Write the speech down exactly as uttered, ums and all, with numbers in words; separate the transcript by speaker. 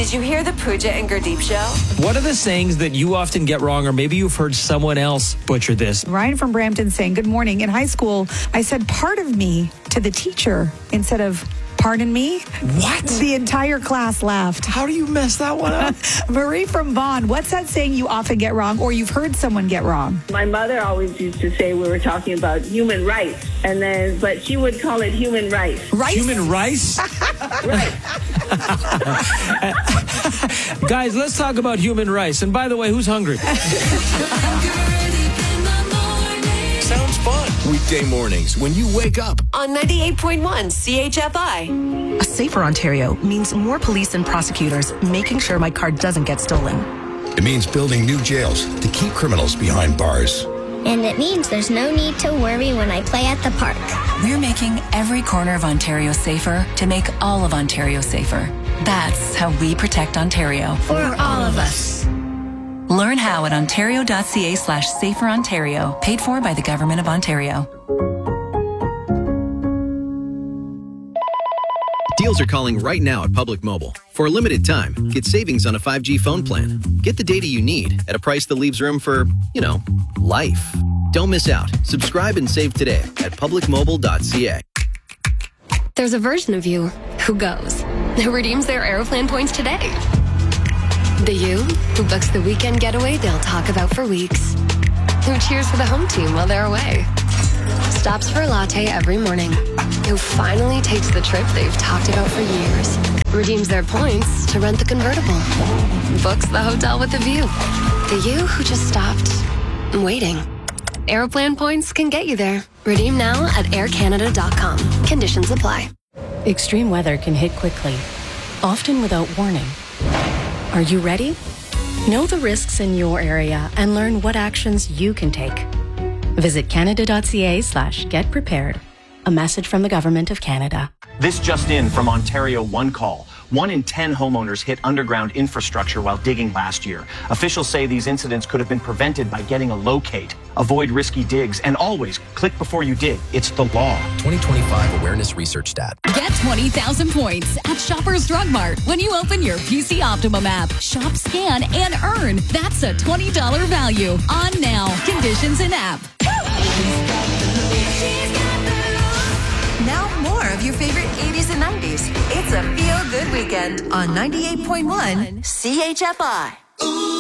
Speaker 1: Did you hear the Pooja and Gurdeep show?
Speaker 2: What are the sayings that you often get wrong, or maybe you've heard someone else butcher this?
Speaker 3: Ryan from Brampton saying, good morning. In high school, I said part of me to the teacher instead of pardon me.
Speaker 2: What?
Speaker 3: The entire class laughed.
Speaker 2: How do you mess that one up?
Speaker 3: Marie from Vaughan, what's that saying you often get wrong or you've heard someone get wrong?
Speaker 4: My mother always used to say we were talking about human rights, and then, but she would call it human rice.
Speaker 3: Rice?
Speaker 2: Human rice?
Speaker 4: Right.
Speaker 2: Guys, let's talk about human rice. And by the way, who's hungry?
Speaker 5: Sounds fun. Weekday mornings when you wake up.
Speaker 1: On ninety-eight point one C H F I.
Speaker 6: A safer Ontario means more police and prosecutors making sure my car doesn't get stolen.
Speaker 5: It means building new jails to keep criminals behind bars.
Speaker 7: And it means there's no need to worry when I play at the park.
Speaker 8: We're making every corner of Ontario safer to make all of Ontario safer. That's how we protect Ontario.
Speaker 7: For all of us.
Speaker 8: Learn how at ontario.ca slash safer Ontario, paid for by the Government of Ontario.
Speaker 9: Deals are calling right now at Public Mobile. For a limited time, get savings on a five G phone plan. Get the data you need at a price that leaves room for, you know, life. Don't miss out. Subscribe and save today at public mobile dot c a.
Speaker 10: There's a version of you who goes, who redeems their Aeroplan points today. The you who books the weekend getaway they'll talk about for weeks. Who cheers for the home team while they're away. Stops for a latte every morning. Who finally takes the trip they've talked about for years. Redeems their points to rent the convertible. Books the hotel with a view. The you who just stopped waiting. Aeroplan points can get you there. Redeem now at air canada dot com. Conditions apply.
Speaker 11: Extreme weather can hit quickly, often without warning. Are you ready? Know the risks in your area and learn what actions you can take. Visit canada.ca slash get prepared. A message from the Government of Canada.
Speaker 12: This just in from Ontario One Call. One in ten homeowners hit underground infrastructure while digging last year. Officials say these incidents could have been prevented by getting a locate. Avoid risky digs and always click before you dig. It's the law.
Speaker 5: twenty twenty-five Awareness Research Stat.
Speaker 13: Get twenty thousand points at Shoppers Drug Mart when you open your P C Optimum app. Shop, scan, and earn. That's a twenty dollars value. On now. Conditions in app.
Speaker 1: Now more of your favorite eighties and nineties. It's a feel-good weekend on ninety-eight point one C H F I.